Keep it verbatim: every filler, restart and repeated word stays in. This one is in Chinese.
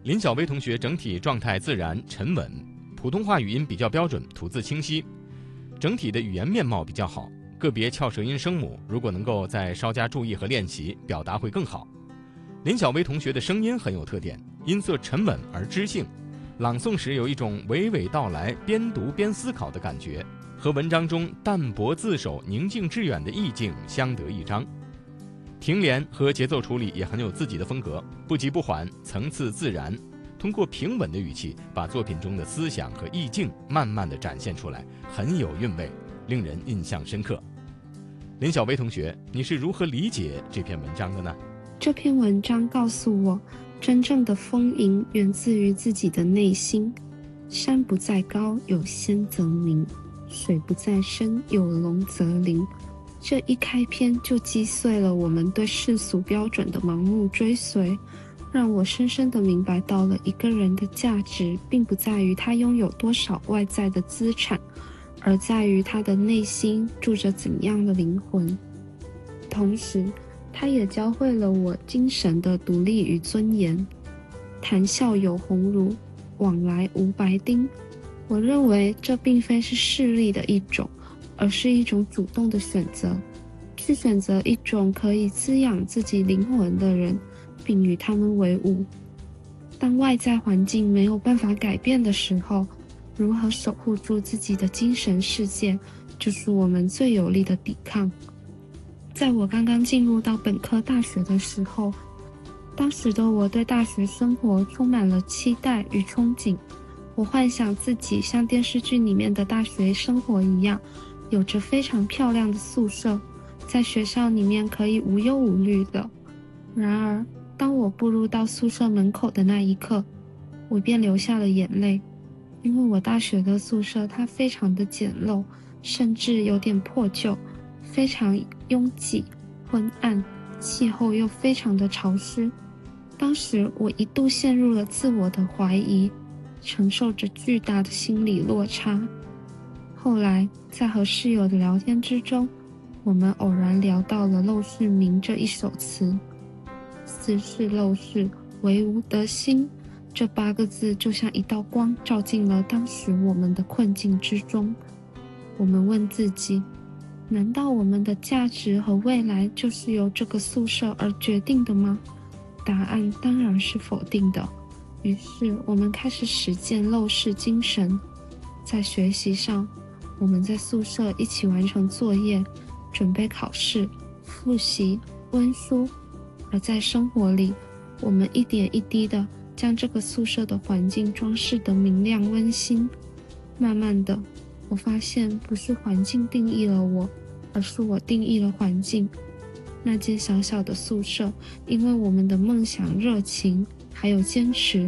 林小薇同学整体状态自然沉稳，普通话语音比较标准，吐字清晰，整体的语言面貌比较好。个别翘舌音声母如果能够再稍加注意和练习，表达会更好。林小薇同学的声音很有特点，音色沉稳而知性，朗诵时有一种娓娓道来、边读边思考的感觉，和文章中淡泊自守、宁静致远的意境相得益彰。停连和节奏处理也很有自己的风格，不急不缓，层次自然，通过平稳的语气把作品中的思想和意境慢慢地展现出来，很有韵味，令人印象深刻。林小薇同学，你是如何理解这篇文章的呢？ 这篇文章告诉我，真正的丰盈源自于自己的内心。山不在高，有仙则名；水不在深，有龙则灵。这一开篇就击碎了我们对世俗标准的盲目追随，让我深深地明白到了一个人的价值并不在于他拥有多少外在的资产，而在于他的内心住着怎样的灵魂。同时他也教会了我精神的独立与尊严。谈笑有鸿儒，往来无白丁。我认为这并非是势力的一种，而是一种主动的选择，去选择一种可以滋养自己灵魂的人，并与他们为伍。当外在环境没有办法改变的时候，如何守护住自己的精神世界，就是我们最有力的抵抗。在我刚刚进入到本科大学的时候，当时的我对大学生活充满了期待与憧憬。我幻想自己像电视剧里面的大学生活一样，有着非常漂亮的宿舍，在学校里面可以无忧无虑的。然而当我步入到宿舍门口的那一刻，我便流下了眼泪。因为我大学的宿舍它非常的简陋，甚至有点破旧，非常拥挤昏暗，气候又非常的潮湿。当时我一度陷入了自我的怀疑，承受着巨大的心理落差。后来在和室友的聊天之中，我们偶然聊到了陋室铭这一首词。斯是陋室，惟吾德馨。这八个字就像一道光，照进了当时我们的困境之中。我们问自己，难道我们的价值和未来就是由这个宿舍而决定的吗？答案当然是否定的。于是我们开始实践陋室精神。在学习上，我们在宿舍一起完成作业，准备考试，复习，温书。而在生活里，我们一点一滴地将这个宿舍的环境装饰得明亮温馨。慢慢的，我发现不是环境定义了我，而是我定义了环境。那间小小的宿舍，因为我们的梦想、热情还有坚持，